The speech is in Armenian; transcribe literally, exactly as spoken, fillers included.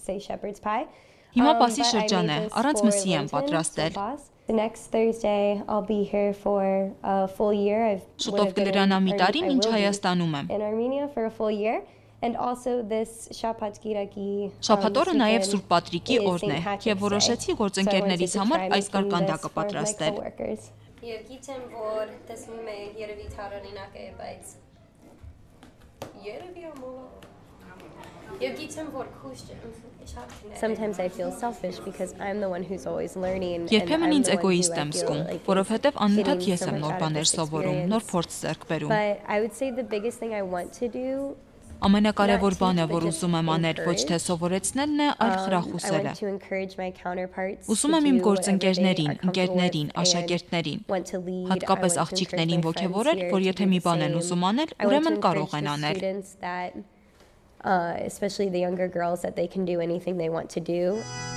say shepherd's pie. Հիմա Um, պասի but I շրջան made է, this առանց for մսի եմ Lenten, պատրաստել։ so pause. The next Thursday I'll be here for a full year. I've would Շուտով have been կլրանա in, մի Ar- տարի, I մինչ will be Հայաստանում եմ։ in Armenia for a full year. And also this Shapat Giraki um, Շաբաթ օրը this նաև weekend Սուրբ Պատրիկի is օրն է, Saint եւ Patrick's Day. որոշեցի So I wanted գործընկերներիս to համար try այս making կարկանդակը this for my պատրաստել։ coworkers. Եվ գիտեմ, որ տեսնում է երևի տարօրինակ է, բայց երևի ամոլ։ Եվ գիտեմ, որ քուշ Sometimes I feel selfish because I'm the one who's always learning. Երբեմն ինձ էգոիստ եմ զգում, որովհետև անընդհատ ես եմ նոր բաներ սովորում, նոր փորձ ձեռք բերում։ But I would say the biggest thing I want to do Ամենակարևոր բանը, որ ուզում եմ անել, ոչ թե սովորեցնելն է, այլ խրախուսելը։ Ուզում եմ իմ գործընկերներին, ընկերներին, աշակերտներին, հատկապես աղջիկներին ոգևորել, որ եթե մի բան են ուզում անել, ուրեմն կարող են անել։ Uh, especially the younger girls that they can do anything they want to do.